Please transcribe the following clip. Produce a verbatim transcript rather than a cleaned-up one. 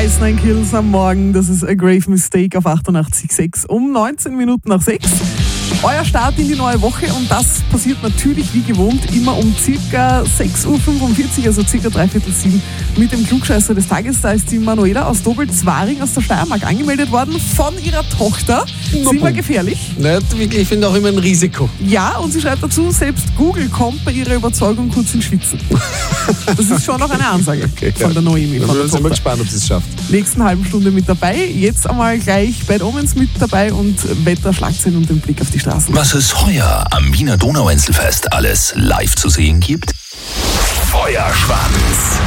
Ice Nine Kills am Morgen. Das ist A Grave Mistake auf achtundachtzig Komma sechs um neunzehn Minuten nach sechs. Euer Start in die neue Woche und das passiert natürlich wie gewohnt immer um circa sechs Uhr fünfundvierzig, also circa dreiviertel sieben mit dem Klugscheißer des Tages. Da ist die Manuela aus Dobel-Zwaring aus der Steiermark angemeldet worden von ihrer Tochter. Sind wir gefährlich? Nicht wirklich, ich finde auch immer ein Risiko. Ja, und sie schreibt dazu, selbst Google kommt bei ihrer Überzeugung kurz ins Schwitzen. Das ist schon noch eine Ansage okay, von der Noemi. Von der sind wir gespannt, ob sie es schafft. Nächsten halben Stunde mit dabei. Jetzt einmal gleich Bad Omens mit dabei und Wetter, Schlagzeilen und den Blick auf die Straßen. Was es heuer am Wiener Donauinselfest alles live zu sehen gibt? Feuerschwanz.